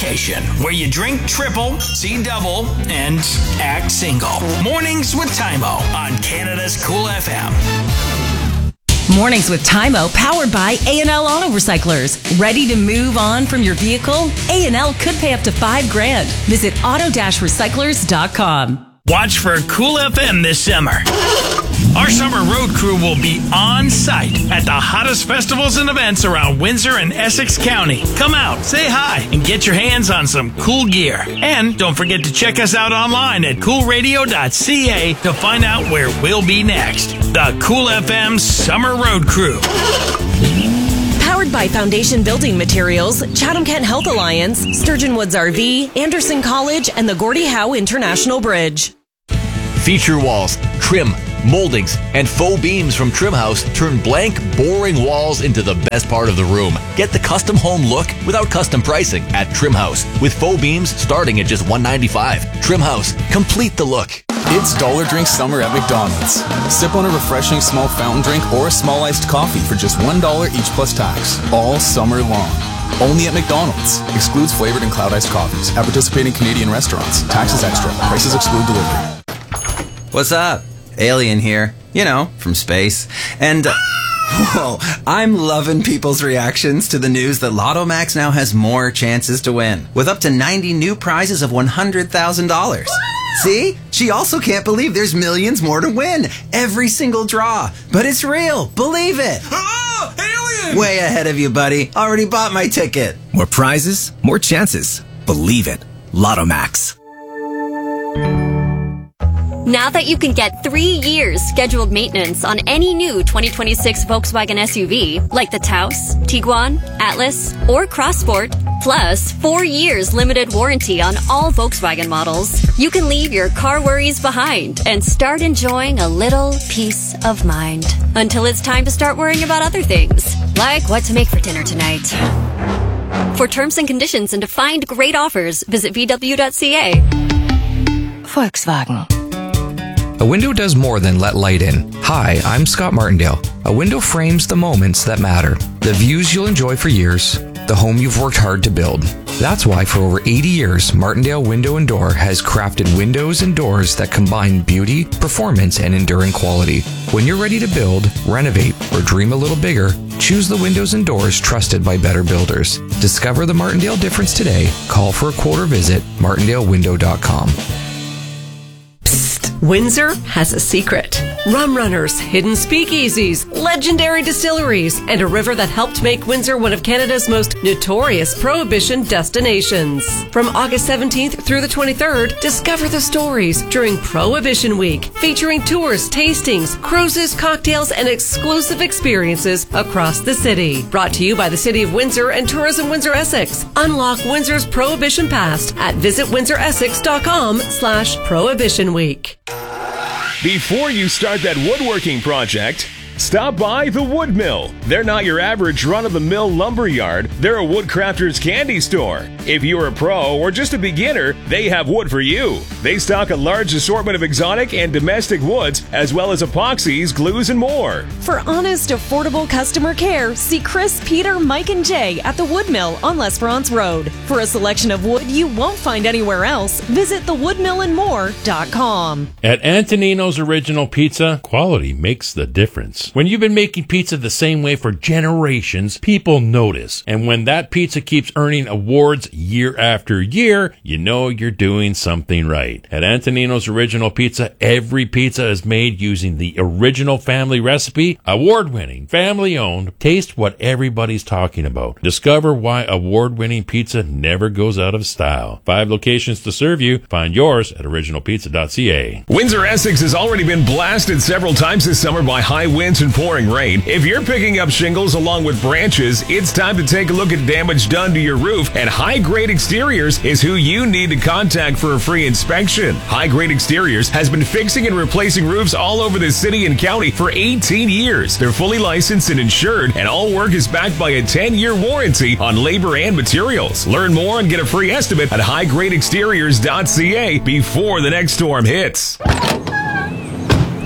station where you drink triple, see double, and act single. Mornings with Tymo on Canada's Cool FM. Mornings with Tymo, powered by A&L Auto Recyclers. Ready to move on from your vehicle? A&L could pay up to $5,000. Visit auto-recyclers.com. Watch for Cool FM this summer. Our summer road crew will be on site at the hottest festivals and events around Windsor and Essex County. Come out, say hi, and get your hands on some cool gear. And don't forget to check us out online at coolradio.ca to find out where we'll be next. The Cool FM Summer Road Crew. Powered by Foundation Building Materials, Chatham-Kent Health Alliance, Sturgeon Woods RV, Anderson College, and the Gordie Howe International Bridge. Feature walls, trim, moldings, and faux beams from Trim House turn blank, boring walls into the best part of the room. Get the custom home look without custom pricing at Trim House, with faux beams starting at just $195. Trim House, complete the look. It's Dollar Drink Summer at McDonald's. Sip on a refreshing small fountain drink or a small iced coffee for just $1 each plus tax, all summer long. Only at McDonald's. Excludes flavored and cloud iced coffees at participating Canadian restaurants. Taxes extra. Prices exclude delivery. What's up? Alien here. You know, from space. And, whoa, I'm loving people's reactions to the news that Lotto Max now has more chances to win, with up to 90 new prizes of $100,000. See? She also can't believe there's millions more to win. Every single draw. But it's real. Believe it. Oh, alien! Way ahead of you, buddy. Already bought my ticket. More prizes, more chances. Believe it. Lotto Max. Now that you can get 3 years scheduled maintenance on any new 2026 Volkswagen SUV, like the Taos, Tiguan, Atlas, or Crossport, plus 4 years limited warranty on all Volkswagen models, you can leave your car worries behind and start enjoying a little peace of mind. Until it's time to start worrying about other things, like what to make for dinner tonight. For terms and conditions and to find great offers, visit VW.ca. Volkswagen. A window does more than let light in. Hi, I'm Scott Martindale. A window frames the moments that matter. The views you'll enjoy for years. The home you've worked hard to build. That's why for over 80 years, Martindale Window and Door has crafted windows and doors that combine beauty, performance, and enduring quality. When you're ready to build, renovate, or dream a little bigger, choose the windows and doors trusted by better builders. Discover the Martindale difference today. Call for a quote or visit martindalewindow.com. Windsor has a secret. Rum runners, hidden speakeasies, legendary distilleries, and a river that helped make Windsor one of Canada's most notorious prohibition destinations. From August 17th through the 23rd, discover the stories during Prohibition Week, featuring tours, tastings, cruises, cocktails, and exclusive experiences across the city. Brought to you by the City of Windsor and Tourism Windsor Essex. Unlock Windsor's Prohibition Past at visitwindsoressex.com/Prohibition Week. Before you start that woodworking project, stop by the Wood Mill. They're not your average run-of-the-mill lumber yard. They're a woodcrafter's candy store. If you're a pro or just a beginner, they have wood for you. They stock a large assortment of exotic and domestic woods, as well as epoxies, glues, and more. For honest, affordable customer care, see Chris, Peter, Mike, and Jay at the Wood Mill on L'Esperance Road. For a selection of wood you won't find anywhere else, visit thewoodmillandmore.com. At Antonino's Original Pizza, quality makes the difference. When you've been making pizza the same way for generations, people notice. And when that pizza keeps earning awards year after year, you know you're doing something right. At Antonino's Original Pizza, every pizza is made using the original family recipe, award-winning, family-owned. Taste what everybody's talking about. Discover why award-winning pizza never goes out of style. 5 locations to serve you. Find yours at originalpizza.ca. Windsor Essex has already been blasted several times this summer by high winds and pouring rain. If you're picking up shingles along with branches, it's time to take a look at damage done to your roof, and High Grade Exteriors is who you need to contact for a free inspection. High Grade Exteriors has been fixing and replacing roofs all over the city and county for 18 years. They're fully licensed and insured, and all work is backed by a 10-year warranty on labor and materials. Learn more and get a free estimate at highgradeexteriors.ca before the next storm hits.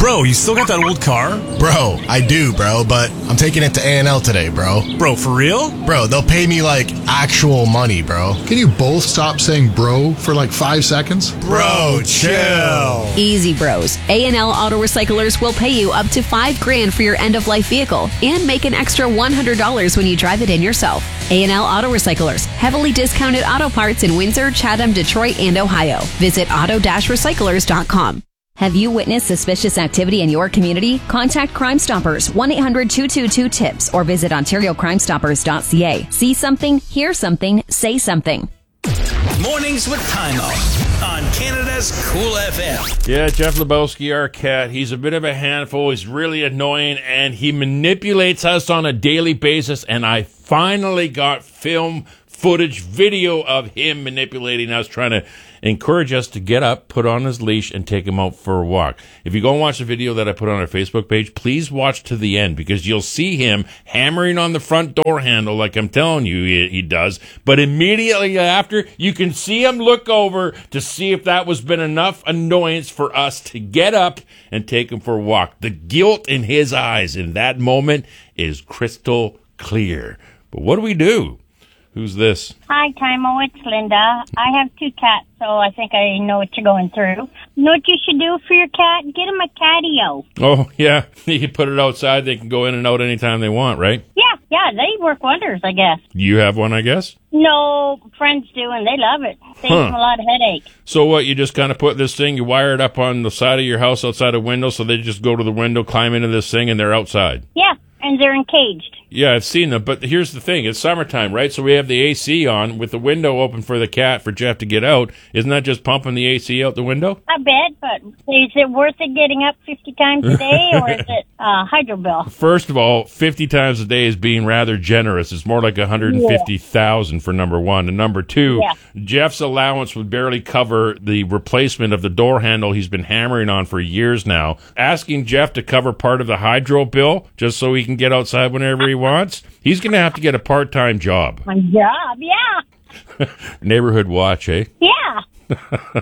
Bro, you still got that old car? Bro, I do, bro, but I'm taking it to A&L today, bro. Bro, for real? Bro, they'll pay me like actual money, bro. Can you both stop saying bro for like 5 seconds? Bro, chill. Easy, bros. A&L Auto Recyclers will pay you up to $5,000 for your end-of-life vehicle and make an extra $100 when you drive it in yourself. A&L Auto Recyclers, heavily discounted auto parts in Windsor, Chatham, Detroit, and Ohio. Visit auto-recyclers.com. Have you witnessed suspicious activity in your community? Contact Crime Stoppers, 1-800-222-TIPS, or visit OntarioCrimeStoppers.ca. See something, hear something, say something. Mornings with Timo on Canada's Cool FM. Yeah, Jeff Lebowski, our cat, he's a bit of a handful. He's really annoying, and he manipulates us on a daily basis, and I finally got film footage, video of him manipulating us, trying to encourage us to get up, put on his leash, and take him out for a walk. If you go and watch the video that I put on our Facebook page, please watch to the end, because you'll see him hammering on the front door handle like I'm telling you he does. But immediately after, you can see him look over to see if that was been enough annoyance for us to get up and take him for a walk. The guilt in his eyes in that moment is crystal clear. But what do? Who's this? Hi, Timo. It's Linda. I have 2 cats, so I think I know what you're going through. You know what you should do for your cat? Get him a catio. Oh, yeah. You put it outside. They can go in and out anytime they want, right? Yeah, they work wonders, I guess. You have one, I guess? No, friends do, and they love it. Saves them a lot of headache. So what, you just kind of put this thing, you wire it up on the side of your house outside a window, so they just go to the window, climb into this thing, and they're outside? Yeah, and they're encaged. Yeah, I've seen them, but here's the thing. It's summertime, right? So we have the AC on with the window open for the cat, for Jeff to get out. Isn't that just pumping the AC out the window? I bet, but is it worth it getting up 50 times a day, or is it hydro bill? First of all, 50 times a day is being rather generous. It's more like 150,000 for number one. And number two, Jeff's allowance would barely cover the replacement of the door handle he's been hammering on for years now. Asking Jeff to cover part of the hydro bill just so he can get outside whenever he wants, he's going to have to get a part-time job. Yeah. Neighborhood watch, eh? Yeah.